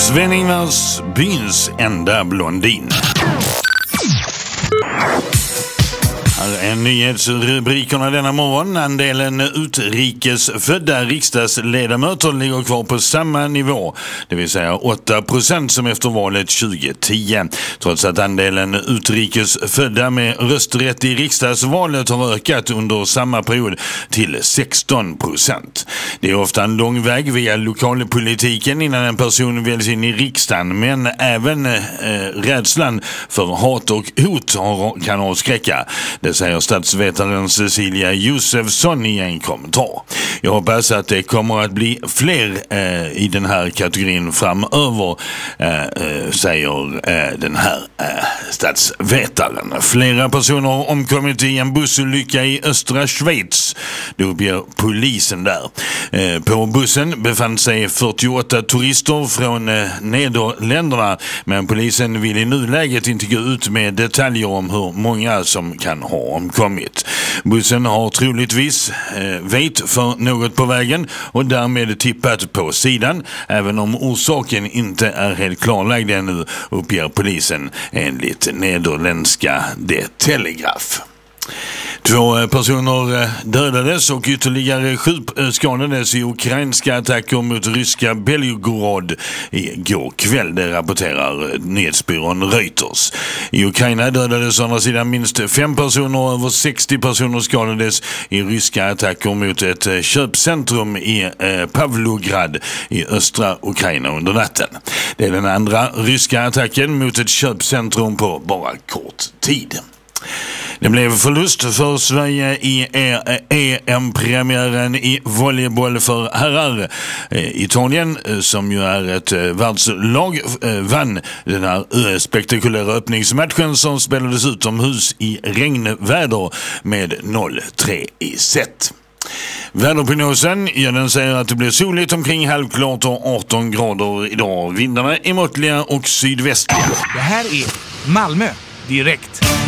Sven-Ingvars, byns enda blondin. Här är nyhetsrubrikerna denna morgon. Andelen utrikesfödda riksdagsledamöter ligger kvar på samma nivå, det vill säga 8% som efter valet 2010. Trots att andelen utrikesfödda med rösträtt i riksdagsvalet har ökat under samma period till 16%. Det är ofta en lång väg via lokalpolitiken innan en person väljs in i riksdagen, men även rädslan för hat och hot kan avskräcka. Det säger statsvetaren Cecilia Josefsson i en kommentar. Jag hoppas att det kommer att bli fler i den här kategorin framöver, säger den här statsvetaren. Flera personer har omkommit i en bussolycka i östra Schweiz. Det uppger polisen där. På bussen befann sig 48 turister från Nederländerna, men polisen vill i nuläget inte gå ut med detaljer om hur många som kan ha omkommit. Bussen har troligtvis väjt för något på vägen och därmed tippat på sidan, även om orsaken inte är helt klarlagd ännu, uppger polisen enligt nederländska The Telegraph. 2 personer dödades och ytterligare 7 skadades i ukrainska attacker mot ryska Belgorod igår kväll, det rapporterar nyhetsbyrån Reuters. I Ukraina dödades å andra sidan minst 5 personer och över 60 personer skadades i ryska attacker mot ett köpcentrum i Pavlograd i östra Ukraina under natten. Det är den andra ryska attacken mot ett köpcentrum på bara kort tid. Det blev förlust för Sverige i EM-premiären i volleyboll för herrar. Italien, som ju är ett världslag, vann den här spektakulära öppningsmatchen som spelades utomhus i regnväder med 0-3 i set. Väderprognosen, den säger att det blir soligt omkring halvklart och 18 grader idag. Vindarna är måttliga och sydvästliga. Det här är Malmö direkt.